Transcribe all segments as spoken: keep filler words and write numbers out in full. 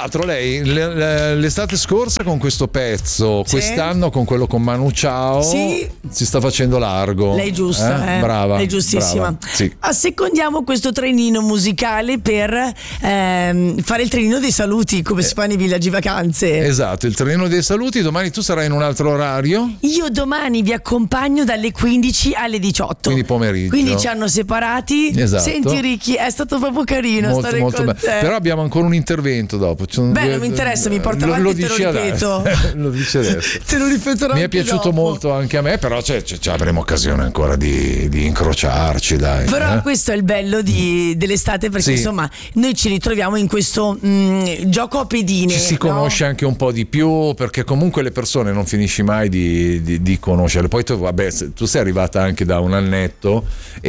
l'altro lei l'estate scorsa con questo pezzo, sì. quest'anno con quello con Manu Chao, sì. si sta facendo largo. Lei giusta, eh? Eh? Brava. Lei giustissima. Brava. Sì. Assecondiamo questo trenino musicale per ehm, fare il trenino dei saluti, come si fa nei villaggi vacanze. Esatto, il trenino dei saluti. Domani tu sarai in un altro orario? Io domani vi accompagno dalle quindici alle diciotto. Quindi pomeriggio. Quindi ci hanno separati. Esatto. Senti Ricky, è stato proprio carino molto, stare molto con bello. te. Però abbiamo ancora un intervento dopo. Beh, non mi interessa, mi porta avanti, lo, lo te dici lo ripeto. lo dici adesso. Te lo ripeterò. Mi è piaciuto dopo. molto anche a me, però c'è, c'è, c'è, avremo occasione ancora di, di incrociarci, dai. Però eh? questo è il bello di, dell'estate, perché sì. insomma noi ci ritroviamo in questo mh, gioco a pedine. Ci si no? conosce anche un po' di più, perché comunque le persone non finisci mai di, di, di conoscerle. Poi tu, vabbè, tu sei arrivata anche da un annetto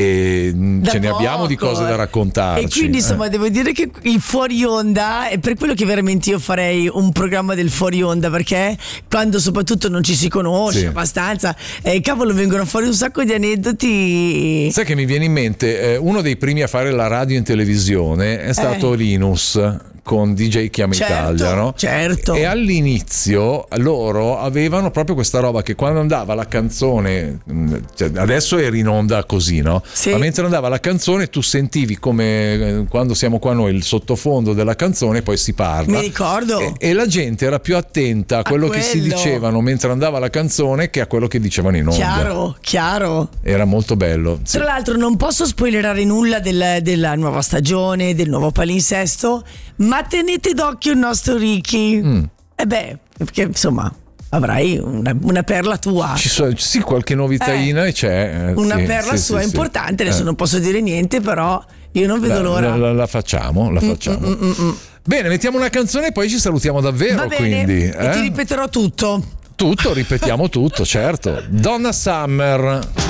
e Da ce ne poco, abbiamo di cose da raccontarci. E quindi insomma eh. devo dire che il fuori onda è per quello che veramente io farei un programma del fuori onda, perché quando soprattutto non ci si conosce sì. abbastanza, eh, cavolo, vengono fuori un sacco di aneddoti. Sai che mi viene in mente eh, uno dei primi a fare la radio in televisione è stato eh. Linus con D J Chiama certo, Italia, no? Certo. E all'inizio loro avevano proprio questa roba che quando andava la canzone, cioè adesso eri in onda così, no? Sì. Ma mentre andava la canzone tu sentivi come quando siamo qua noi il sottofondo della canzone, poi si parla. Mi ricordo. E, e la gente era più attenta a quello, a che quello. si dicevano mentre andava la canzone che a quello che dicevano in onda. Chiaro, chiaro. Era molto bello. Sì. Tra l'altro non posso spoilerare nulla del, della nuova stagione, del nuovo palinsesto, ma tenete d'occhio il nostro Ricky. Mm. E beh, perché insomma avrai una, una perla tua. Ci so, sì, qualche novitaina Eh, c'è. Eh, una sì, perla sì, sua sì, importante, sì. adesso Eh. non posso dire niente, però io non vedo la, l'ora. La, la facciamo, la facciamo. Mm, mm, mm. Bene, mettiamo una canzone e poi ci salutiamo davvero. Va bene, quindi, e eh? ti ripeterò tutto. Tutto, ripetiamo tutto, certo. Donna Summer.